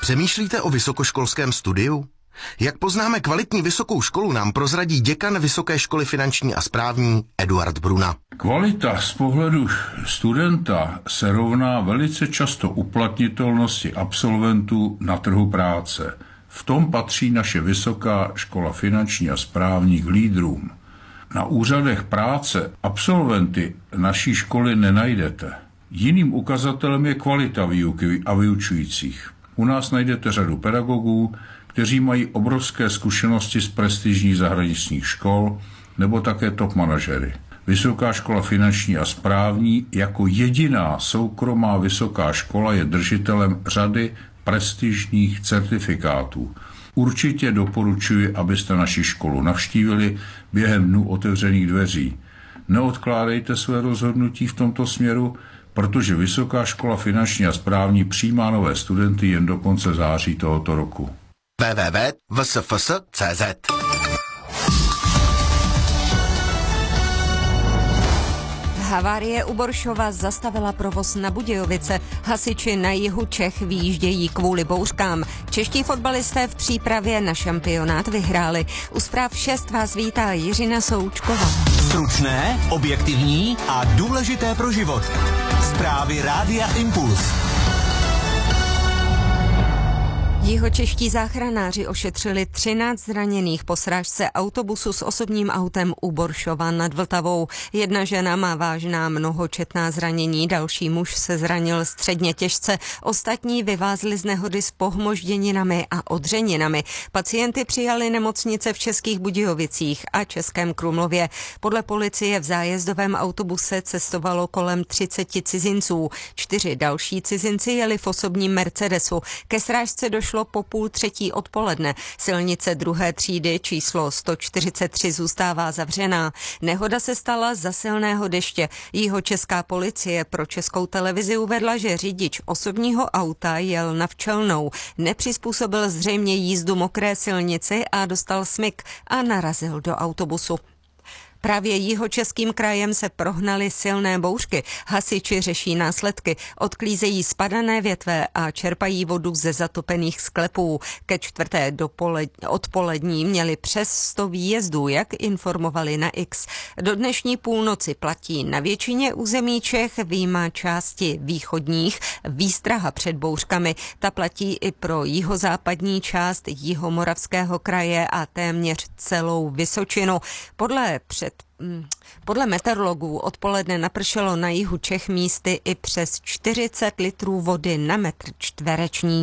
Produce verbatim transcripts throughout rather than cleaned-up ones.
Přemýšlíte o vysokoškolském studiu? Jak poznáme kvalitní vysokou školu, nám prozradí děkan Vysoké školy finanční a správní Eduard Bruna. Kvalita z pohledu studenta se rovná velice často uplatnitelnosti absolventů na trhu práce. V tom patří naše Vysoká škola finanční a správní k lídrům. Na úřadech práce absolventy naší školy nenajdete. Jiným ukazatelem je kvalita výuky a vyučujících. U nás najdete řadu pedagogů, kteří mají obrovské zkušenosti z prestižních zahraničních škol nebo také top manažery. Vysoká škola finanční a správní jako jediná soukromá vysoká škola je držitelem řady prestižních certifikátů. Určitě doporučuji, abyste naši školu navštívili během dnů otevřených dveří. Neodkládejte své rozhodnutí v tomto směru, protože Vysoká škola finanční a správní přijímá nové studenty jen do konce září tohoto roku. w w w tečka v s f s tečka c z Havárie u Boršova zastavila provoz na Budějovice. Hasiči na jihu Čech vyjíždějí kvůli bouřkám. Čeští fotbalisté v přípravě na šampionát vyhráli. U zpráv šest vás vítá Jiřina Součková. Stručné, objektivní a důležité pro život. Zprávy Rádia Impuls. Jihočeští záchranáři ošetřili třináct zraněných po srážce autobusu s osobním autem u Boršova nad Vltavou. Jedna žena má vážná mnohočetná zranění, další muž se zranil středně těžce, ostatní vyvázli z nehody s pohmožděninami a odřeninami. Pacienty přijali nemocnice v Českých Budějovicích a Českém Krumlově. Podle policie v zájezdovém autobuse cestovalo kolem třicet cizinců. Čtyři další cizinci jeli v osobním Mercedesu. Ke srážce došlo po půl třetí odpoledne. Silnice druhé třídy číslo sto čtyřicet tři zůstává zavřená. Nehoda se stala za silného deště. Jihočeská policie pro Českou televizi uvedla, že řidič osobního auta jel na Včelnou. Nepřizpůsobil zřejmě jízdu mokré silnici a dostal smyk a narazil do autobusu. Právě Jihočeským krajem se prohnaly silné bouřky. Hasiči řeší následky, odklízejí spadané větve a čerpají vodu ze zatopených sklepů. Ke čtvrté dopoled... odpolední měli přes sto výjezdů, jak informovali na X. Do dnešní půlnoci platí na většině území Čech vyjma části východních výstraha před bouřkami. Ta platí i pro jihozápadní část Jihomoravského kraje a téměř celou Vysočinu. Podle před Podle meteorologů odpoledne napršelo na jihu Čech místy i přes čtyřicet litrů vody na metr čtvereční.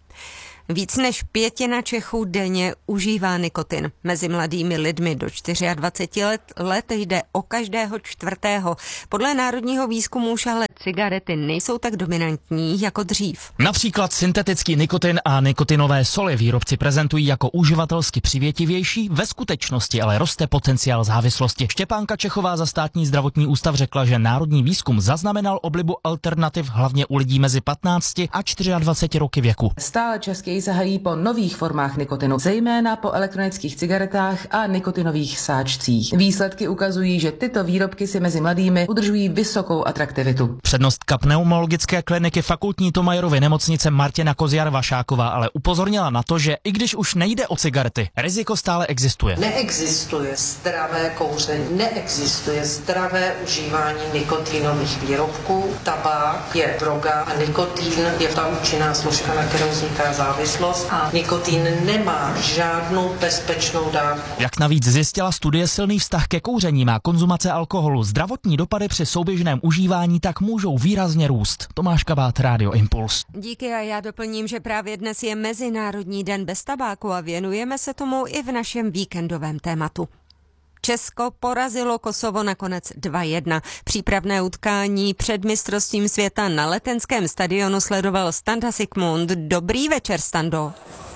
Víc než pětina Čechů denně užívá nikotin. Mezi mladými lidmi do dvaceti čtyř let, let jde o každého čtvrtého. Podle národního výzkumu už ale cigarety nejsou tak dominantní jako dřív. Například syntetický nikotin a nikotinové soli výrobci prezentují jako uživatelsky přivětivější, ve skutečnosti ale roste potenciál závislosti. Štěpánka Čechová za Státní zdravotní ústav řekla, že národní výzkum zaznamenal oblibu alternativ hlavně u lidí mezi patnácti a dvaceti čtyřmi roky věku. Stále častěji sahají po nových formách nikotinu, zejména po elektronických cigaretách a nikotinových sáčcích. Výsledky ukazují, že tyto výrobky si mezi mladými udržují vysokou atraktivitu. Přednostka pneumologické kliniky Fakultní Tomajerovy nemocnice Martina Kozjar-Vašáková ale upozornila na to, že i když už nejde o cigarety, riziko stále existuje. Neexistuje zdravé kouření, neexistuje zdravé užívání nikotinových výrobků. Tabák je droga a nikotin je ta účinná složka, na kterou vzniká závislost a nikotin nemá žádnou bezpečnou dávku. Jak navíc zjistila studie, silný vztah ke kouření má konzumace alkoholu. Zdravotní dopady při souběžném užívání tak můžou výrazně růst. Tomáš Kabát, Rádio Impuls. Díky a já doplním, že právě dnes je Mezinárodní den bez tabáku a věnujeme se tomu i v našem víkendovém tématu. Česko porazilo Kosovo nakonec dva jedna. Přípravné utkání před mistrovstvím světa na letenském stadionu sledoval Standa Sigmund. Dobrý večer, Stando.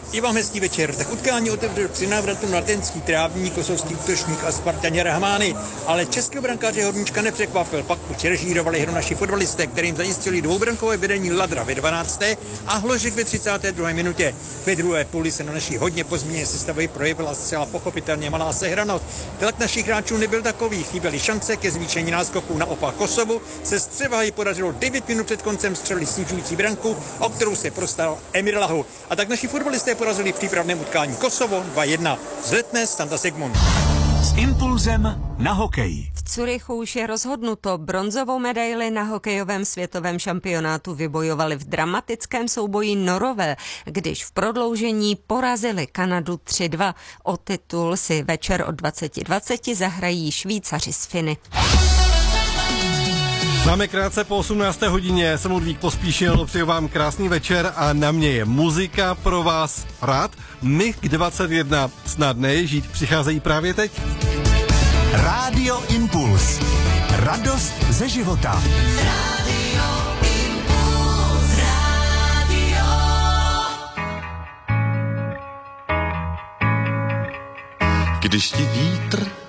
I vám hezký večer. Tak utkání otevřel při návratu na tenský trávník kosovský útočník a Spartaně Rahmány, ale českého brankáře Horníčka nepřekvapil. Pak režírovali hru naši fotbalisté, kterým zajistili dvoubrankové vedení Ladra ve dvanácté a Hložek ve třicáté druhé minutě. Ve druhé půli se na naší hodně pozměněné sestavě projevila zcela pochopitelně malá sehranost. Tlak našich hráčů nebyl takový, chyběly šance ke zvýšení náskoků. Naopak Kosovu se z převahy podařilo devět minut před koncem střelit snižující branku, o kterou se prostaral Emir Lahu. A tak naši fotbalisté porazili v přípravném utkání Kosovo dva jedna. Z Letné Standa Segmund. S impulzem na hokej. V Curychu už je rozhodnuto. Bronzovou medaili na hokejovém světovém šampionátu vybojovali v dramatickém souboji Norové, když v prodloužení porazili Kanadu tři dva. O titul si večer od dvacet dvacet zahrají Švýcaři s Finy. Máme krátce po osmnácté hodině, jsem Ludvík Pospíšil, přeju vám krásný večer a na mě je muzika pro vás rád. My k dvacet jedna snad neježít přicházejí právě teď. Rádio Impuls. Radost ze života. Rádio Impuls. Rádio. Když ti vítr